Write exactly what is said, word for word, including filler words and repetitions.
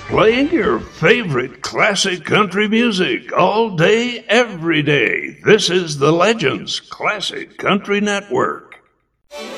Playing your favorite classic country music all day, every day. This is the Legends Classic Country Network.